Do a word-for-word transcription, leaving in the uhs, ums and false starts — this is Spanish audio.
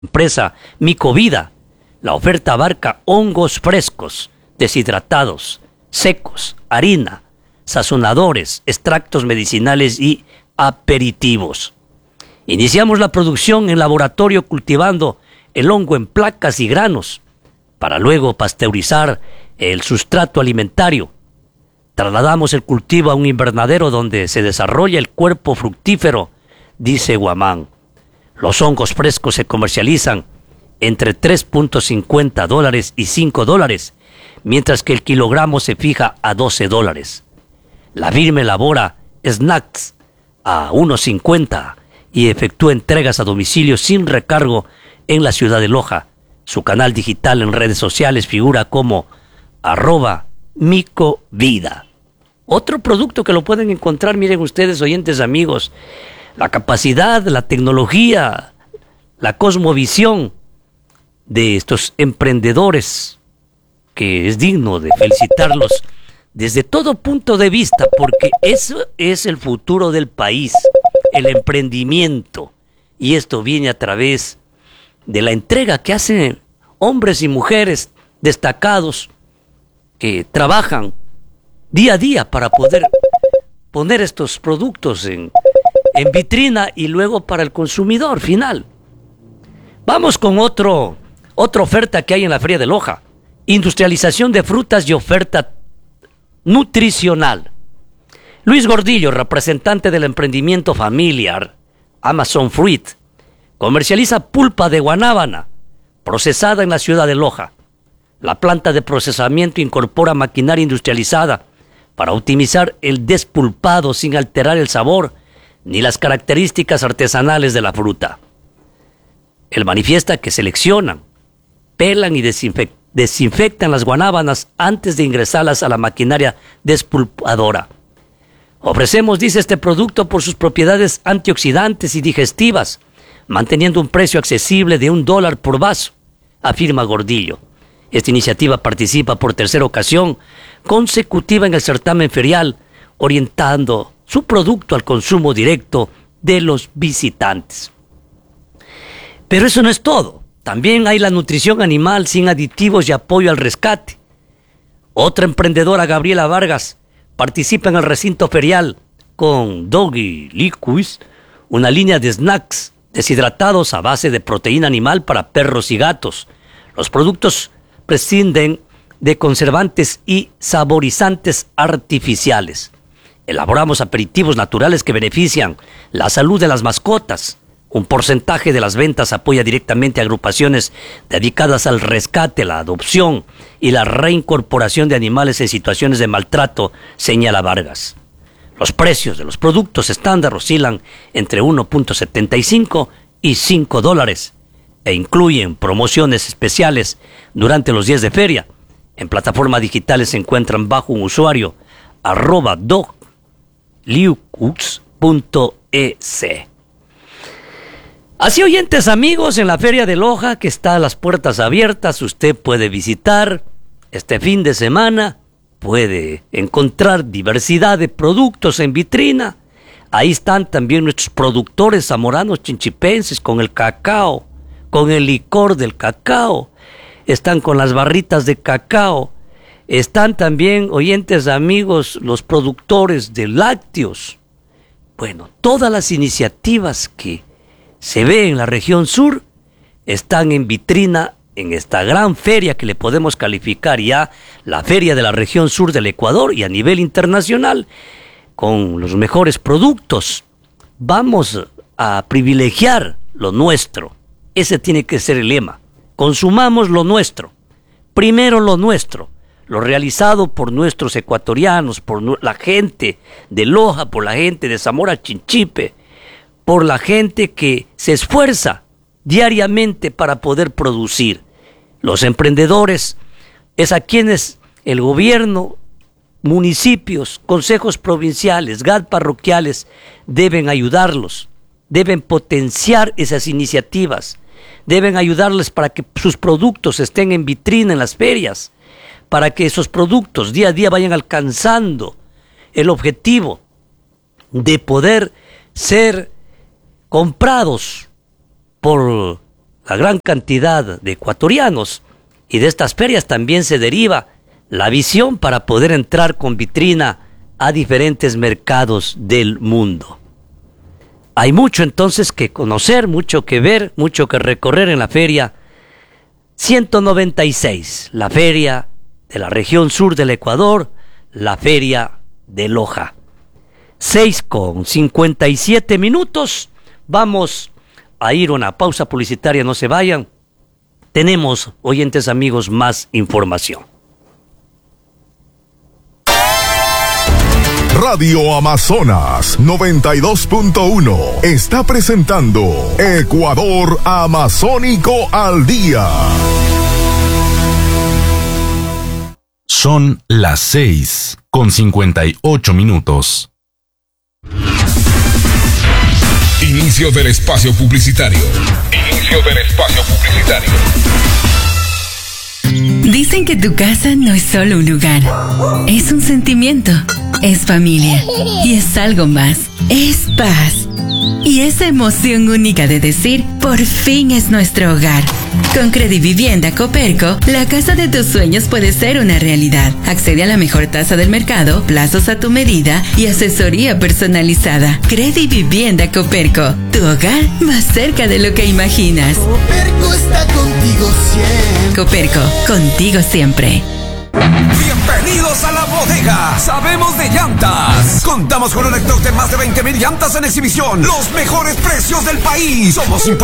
Empresa Micovida. La oferta abarca hongos frescos, deshidratados, secos, harina, sazonadores, extractos medicinales y aperitivos. Iniciamos la producción en laboratorio cultivando el hongo en placas y granos para luego pasteurizar el sustrato alimentario. Trasladamos el cultivo a un invernadero donde se desarrolla el cuerpo fructífero, dice Guamán. Los hongos frescos se comercializan entre tres punto cincuenta dólares y cinco dólares, mientras que el kilogramo se fija a doce dólares. La firma elabora snacks a uno cincuenta y efectúa entregas a domicilio sin recargo en la ciudad de Loja. Su canal digital en redes sociales figura como arroba micovida. Otro producto que lo pueden encontrar, miren ustedes, oyentes amigos, la capacidad, la tecnología, la cosmovisión de estos emprendedores, que es digno de felicitarlos desde todo punto de vista, porque eso es el futuro del país, el emprendimiento, y esto viene a través de la entrega que hacen hombres y mujeres destacados que trabajan día a día para poder poner estos productos en, en vitrina y luego para el consumidor final. Vamos con otro, otra oferta que hay en la Feria de Loja. Industrialización de frutas y oferta nutricional. Luis Gordillo, representante del emprendimiento familiar Amazon Fruit, comercializa pulpa de guanábana procesada en la ciudad de Loja. La planta de procesamiento incorpora maquinaria industrializada para optimizar el despulpado sin alterar el sabor ni las características artesanales de la fruta. Él manifiesta que seleccionan, pelan y desinfec- desinfectan las guanábanas antes de ingresarlas a la maquinaria despulpadora. Ofrecemos, dice, este producto por sus propiedades antioxidantes y digestivas, manteniendo un precio accesible de un dólar por vaso, afirma Gordillo. Esta iniciativa participa por tercera ocasión consecutiva en el certamen ferial, orientando su producto al consumo directo de los visitantes. Pero eso no es todo. También hay la nutrición animal sin aditivos y apoyo al rescate. Otra emprendedora, Gabriela Vargas, participa en el recinto ferial con Doggy Liquids, una línea de snacks deshidratados a base de proteína animal para perros y gatos. Los productos prescinden de conservantes y saborizantes artificiales. Elaboramos aperitivos naturales que benefician la salud de las mascotas. Un porcentaje de las ventas apoya directamente a agrupaciones dedicadas al rescate, la adopción y la reincorporación de animales en situaciones de maltrato, señala Vargas. Los precios de los productos estándar oscilan entre uno punto setenta y cinco y cinco dólares e incluyen promociones especiales durante los días de feria. En plataformas digitales se encuentran bajo un usuario arroba dogliux punto es. Así, oyentes amigos, en la Feria de Loja, que está a las puertas abiertas, usted puede visitar este fin de semana, puede encontrar diversidad de productos en vitrina. Ahí están también nuestros productores zamoranos chinchipenses con el cacao, con el licor del cacao, están con las barritas de cacao, están también, oyentes amigos, los productores de lácteos. Bueno, todas las iniciativas que se ve en la región sur están en vitrina en esta gran feria que le podemos calificar ya la feria de la región sur del Ecuador, y a nivel internacional con los mejores productos. Vamos a privilegiar lo nuestro. Ese tiene que ser el lema. Consumamos lo nuestro. Primero lo nuestro. Lo realizado por nuestros ecuatorianos, por la gente de Loja, por la gente de Zamora Chinchipe, por la gente que se esfuerza diariamente para poder producir. Los emprendedores es a quienes el gobierno, municipios, consejos provinciales, G A D parroquiales deben ayudarlos, deben potenciar esas iniciativas, deben ayudarles para que sus productos estén en vitrina en las ferias, para que esos productos día a día vayan alcanzando el objetivo de poder ser comprados por la gran cantidad de ecuatorianos, y de estas ferias también se deriva la visión para poder entrar con vitrina a diferentes mercados del mundo. Hay mucho entonces que conocer, mucho que ver, mucho que recorrer en la feria ciento noventa y seis, la feria de la región sur del Ecuador, la feria de Loja. seis con cincuenta y siete minutos, vamos a ir a una pausa publicitaria, no se vayan. Tenemos, oyentes amigos, más información. Radio Amazonas noventa y dos punto uno está presentando Ecuador Amazónico al Día. Son las seis con cincuenta y ocho minutos. Inicio del espacio publicitario. Inicio del espacio publicitario. Dicen que tu casa no es solo un lugar, es un sentimiento, es familia y es algo más, es paz. Y esa emoción única de decir, por fin es nuestro hogar. Con Credivivienda Coperco, la casa de tus sueños puede ser una realidad. Accede a la mejor tasa del mercado, plazos a tu medida y asesoría personalizada. Credivivienda Coperco, tu hogar más cerca de lo que imaginas. Coperco está contigo siempre. Coperco, contigo siempre. Bienvenidos a la bodega. Sabemos de llantas. Contamos con un stock de más de veinte mil llantas en exhibición. Los mejores precios del país. Somos